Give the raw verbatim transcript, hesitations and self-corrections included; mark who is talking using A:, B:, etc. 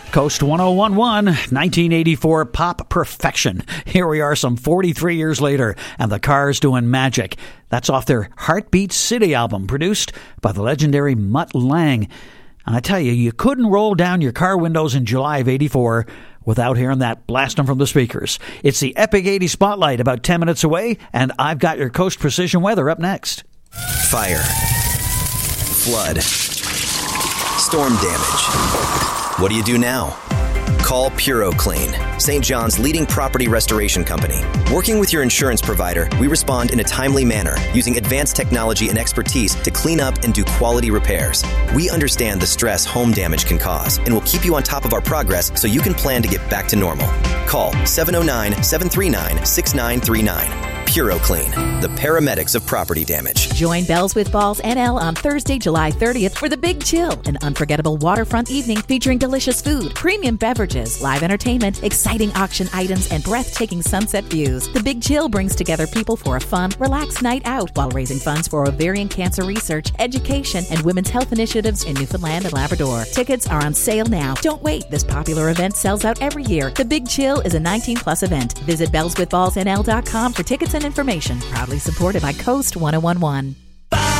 A: Coast one oh one one, nineteen eighty-four pop perfection. Here we are some forty-three years later, and the Cars doing magic. That's off their Heartbeat City album, produced by the legendary Mutt Lange. And I tell you, you couldn't roll down your car windows in July of eighty-four without hearing that blasting from the speakers. It's the Epic eighties Spotlight about ten minutes away, and I've got your Coast Precision weather up next.
B: Fire. Flood. Storm damage. What do you do now? Call PuroClean, Saint John's leading property restoration company. Working with your insurance provider, we respond in a timely manner using advanced technology and expertise to clean up and do quality repairs. We understand the stress home damage can cause and will keep you on top of our progress so you can plan to get back to normal. Call seven oh nine, seven three nine, six nine three nine. PuroClean, the paramedics of property damage.
C: Join Bells with Balls N L on Thursday, July thirtieth for The Big Chill, an unforgettable waterfront evening featuring delicious food, premium beverages, live entertainment, exciting auction items, and breathtaking sunset views. The Big Chill brings together people for a fun, relaxed night out while raising funds for ovarian cancer research, education, and women's health initiatives in Newfoundland and Labrador. Tickets are on sale now. Don't wait. This popular event sells out every year. The Big Chill is a nineteen plus event. Visit bells with balls n l dot com for tickets and information. Proudly supported by Coast one oh one one.